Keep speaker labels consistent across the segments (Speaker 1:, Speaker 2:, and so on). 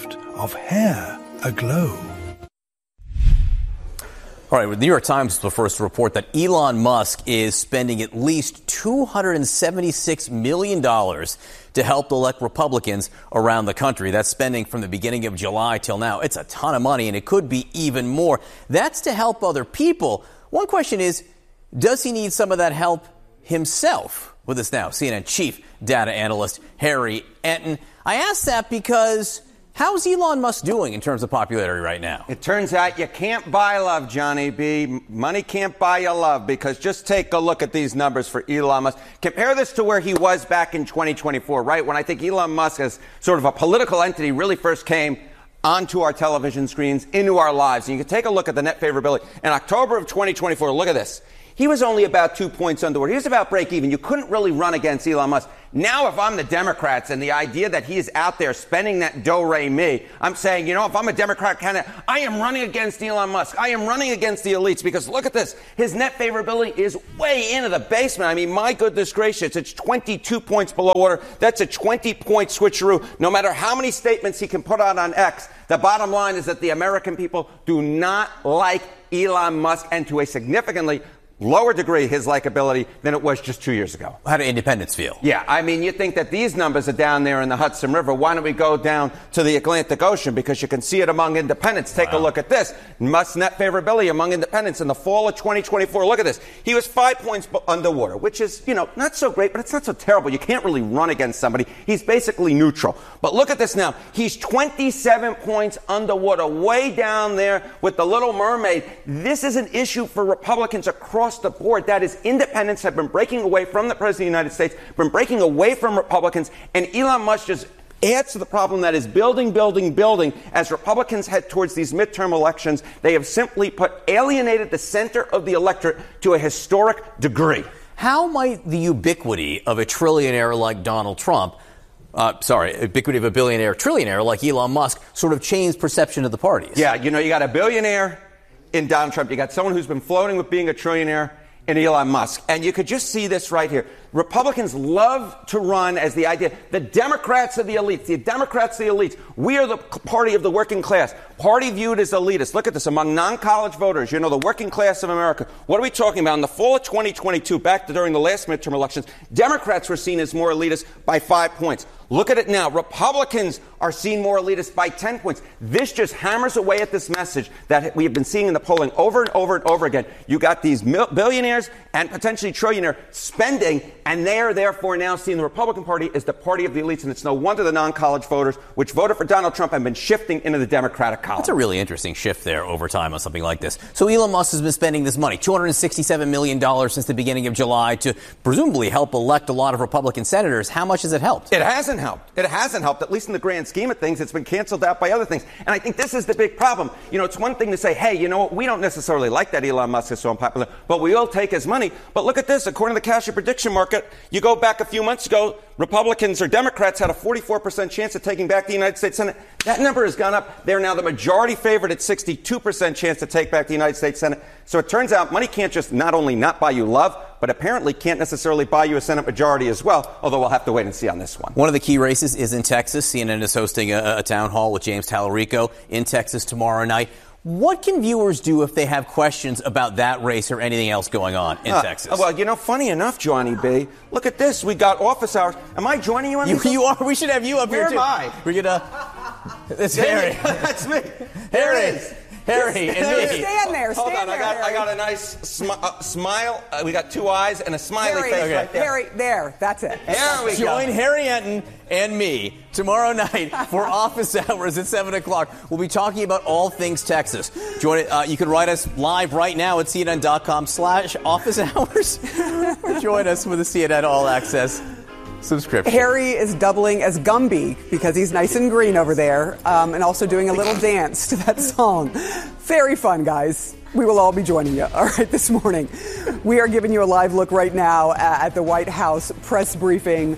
Speaker 1: gift of hair aglow.
Speaker 2: All right, the New York Times is the first to report that Elon Musk is spending at least $276 million to help elect Republicans around the country. That's spending from the beginning of July till now. It's a ton of money, and it could be even more. That's to help other people. One question is, does he need some of that help himself? With us now, CNN chief data analyst Harry Enten. I ask that because how's Elon Musk doing in terms of popularity right now?
Speaker 3: It turns out you can't buy love, Johnny B. Money can't buy you love, because just take a look at these numbers for Elon Musk. Compare this to where he was back in 2024, right? When I think Elon Musk as sort of a political entity really first came onto our television screens, into our lives. And you can take a look at the net favorability. In October of 2024, look at this. He was only about 2 points underwater. He was about break even. You couldn't really run against Elon Musk. Now, if I'm the Democrats and the idea that he is out there spending that do-re-mi, I'm saying, you know, if I'm a Democrat candidate, I am running against Elon Musk. I am running against the elites, because look at this. His net favorability is way into the basement. I mean, my goodness gracious, it's 22 points below water. That's a 20-point switcheroo. No matter how many statements he can put out on X, the bottom line is that the American people do not like Elon Musk, and to a significantly lower degree his likability than it was just 2 years ago.
Speaker 2: How do independents feel?
Speaker 3: Yeah, I mean, you think that these numbers are down there in the Hudson River. Why don't we go down to the Atlantic Ocean? Because you can see it among independents. Take a look at this. Musk's net favorability among independents in the fall of 2024. Look at this. He was 5 points underwater, which is, you know, not so great, but it's not so terrible. You can't really run against somebody. He's basically neutral. But look at this now. He's 27 points underwater, way down there with the Little Mermaid. This is an issue for Republicans across the board. That is, independents have been breaking away from the President of the United States, been breaking away from Republicans, and Elon Musk just adds to the problem that is building as Republicans head towards these midterm elections. They have simply alienated the center of the electorate to a historic degree.
Speaker 2: How might the ubiquity of a trillionaire like Donald Trump ubiquity of a billionaire trillionaire like Elon Musk sort of change perception of the parties?
Speaker 3: Yeah, you know, you got a billionaire in Donald Trump. You got someone who's been floating with being a trillionaire in Elon Musk. And you could just see this right here. Republicans love to run as the idea, the Democrats are the elites, the Democrats are the elites. We are the party of the working class, party viewed as elitist. Look at this, among non-college voters, you know, the working class of America. What are we talking about? In the fall of 2022, back to during the last midterm elections, Democrats were seen as more elitist by 5 points. Look at it now. Republicans are seen more elitist by 10 points. This just hammers away at this message that we have been seeing in the polling over and over and over again. You got these billionaires and potentially trillionaire spending, and they are therefore now seeing the Republican Party as the party of the elites. And it's no wonder the non-college voters, which voted for Donald Trump, have been shifting into the Democratic column.
Speaker 2: That's a really interesting shift there over time on something like this. So Elon Musk has been spending this money, $267 million since the beginning of July, to presumably help elect a lot of Republican senators. How much has it helped?
Speaker 3: It hasn't helped. It hasn't helped, at least in the grand scheme of things. It's been canceled out by other things. And I think this is the big problem. You know, it's one thing to say, hey, you know what, we don't necessarily like that Elon Musk is so unpopular, but we will take his money. But look at this. According to the Cash Prediction Market, you go back a few months ago, Republicans or Democrats had a 44% chance of taking back the United States Senate. That number has gone up. They're now the majority favorite at 62% chance to take back the United States Senate. So it turns out money can't just not only not buy you love, but apparently can't necessarily buy you a Senate majority as well, although we'll have to wait and see on this one.
Speaker 2: One of the key races is in Texas. CNN is hosting a town hall with James Tallarico in Texas tomorrow night. What can viewers do if they have questions about that race or anything else going on in Texas?
Speaker 3: Well, you know, funny enough, Johnny B., look at this. We got office hours. Am I joining you on this?
Speaker 2: You are. We should have you up here, too.
Speaker 3: Where am I?
Speaker 2: We're going to... It's Harry.
Speaker 3: That's me.
Speaker 2: Harry. Harry and me.
Speaker 4: Stand there.
Speaker 3: Hold on. I got a nice smile. We got two eyes and a smiley face right there.
Speaker 4: Harry, there. That's it.
Speaker 3: There we go.
Speaker 2: Join Harry Enten and me tomorrow night for office hours at 7 o'clock. We'll be talking about all things Texas. Join it. You can write us live right now at CNN.com/office hours or join us with a CNN All Access subscription.
Speaker 4: Harry is doubling as Gumby because he's nice and green over there, and also doing a little dance to that song. Very fun, guys. We will all be joining you. All right, this morning, we are giving you a live look right now at the White House press briefing.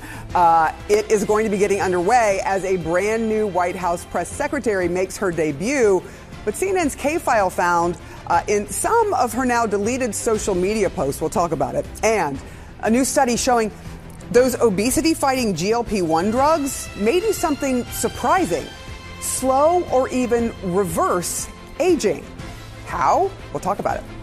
Speaker 4: It is going to be getting underway as a brand new White House press secretary makes her debut. But CNN's K-File found in some of her now deleted social media posts, we'll talk about it, and a new study showing those obesity-fighting GLP-1 drugs may do something surprising. slow or even reverse aging. How? We'll talk about it.